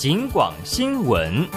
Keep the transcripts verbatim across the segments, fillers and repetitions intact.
警广新闻。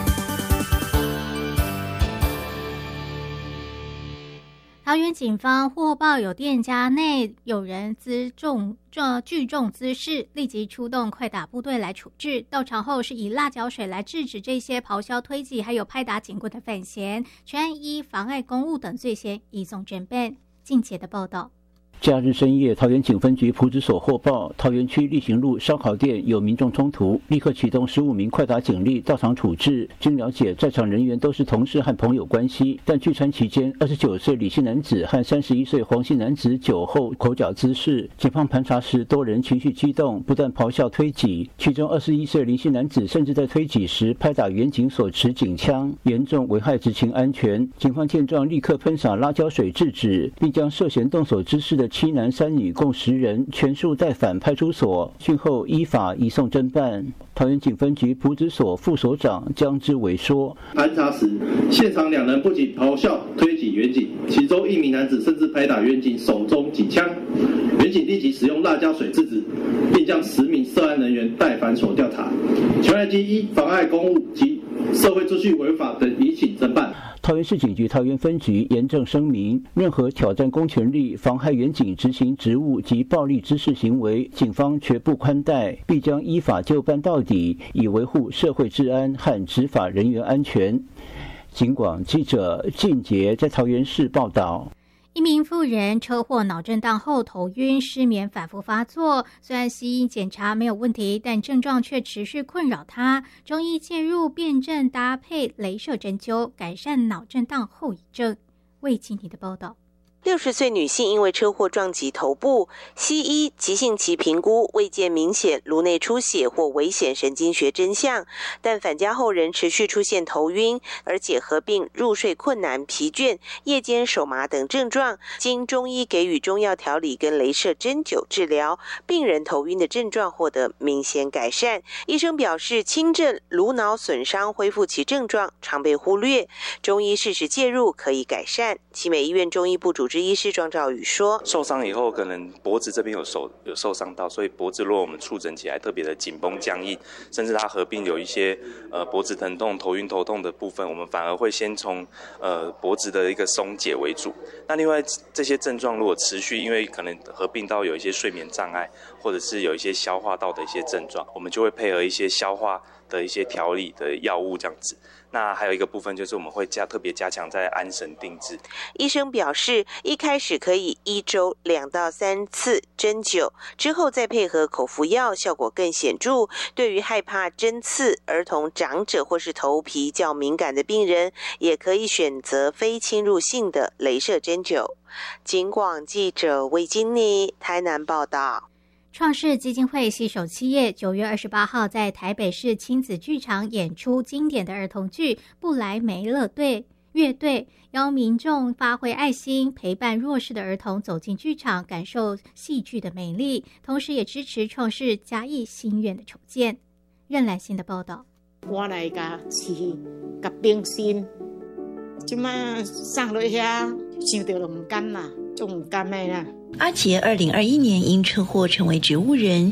桃园警方获报有店家内有人滋重聚众滋事，立即出动快打部队来处置。到场后是以辣椒水来制止这些咆哮推挤还有拍打警棍的犯嫌，全案依妨碍公务等罪嫌移送侦办。近期的报道。 假日深夜，桃园警分局埔子所获报，桃园区力行路烧烤店有民众冲突，立刻启动十五名快打警力到场处置。经了解，在场人员都是同事和朋友关系，但聚餐期间，二十九岁李姓男子和三十一岁黄姓男子酒后口角滋事。警方盘查时，多人情绪激动，不但咆哮推挤，其中二十一岁林姓男子甚至在推挤时拍打员警所持警枪，严重危害执勤安全。警方见状，立刻喷洒辣椒水制止，并将涉嫌动手滋事的七男三女共十人全数带返派出所，讯后依法移送侦办。桃园警分局埔子所副所长江之伟说：“ 盘查时，现场两人不仅咆哮推挤员警，其中一名男子甚至拍打员警手中警枪，员警立即使用辣椒水制止，并将十名涉案人员带返所调查，全案基依妨碍公务及社会秩序违法等移请侦办。” 桃园市警局桃园分局严正声明，任何挑战公权力、妨害员警执行职务及暴力滋事行为，警方绝不宽待，必将依法就办到底，以维护社会治安和执法人员安全。警广记者靳杰在桃园市报道。 一名妇人车祸脑震荡后头晕、失眠反复发作，虽然西医检查没有问题，但症状却持续困扰她。中医介入辨证，搭配雷射针灸，改善脑震荡后遗症。魏经理的报道。 六十岁女性因为车祸撞击头部，西医急性期评估未见明显颅内出血或危险神经学征象，但返家后仍持续出现头晕，而且合并入睡困难、疲倦、夜间手麻等症状。经中医给予中药调理跟雷射针灸治疗，病人头晕的症状获得明显改善。医生表示，轻症颅脑损伤恢复其症状常被忽略，中医适时介入可以改善。奇美医院中医部主治医师庄兆宇说， 受伤以后可能脖子这边有受有受伤到，所以脖子如果我们触诊起来特别的紧绷僵硬，甚至它合并有一些呃脖子疼痛、头晕头痛的部分，我们反而会先从呃脖子的一个松解为主。那另外这些症状如果持续，因为可能合并到有一些睡眠障碍，或者是有一些消化道的一些症状，我们就会配合一些消化的一些调理的药物这样子。那还有一个部分就是我们会加特别加强在安神定志。 医生表示，一开始可以一周两到三次针灸，之后再配合口服药，效果更显著。对于害怕针刺、儿童、长者或是头皮较敏感的病人，也可以选择非侵入性的雷射针灸。警广记者魏金妮台南报道。 创世基金会携手企业九月二十八号在台北市亲子剧场演出经典的儿童剧《布莱梅勒队乐队》，邀民众发挥爱心，陪伴弱势的儿童走进剧场，感受戏剧的美丽，同时也支持创世嘉义新院的重建。任兰心的报道。 我来甲饲甲冰心，即马送落遐，想到就唔甘啦，就唔甘的啦。 阿杰二零二一年因车祸成为植物人，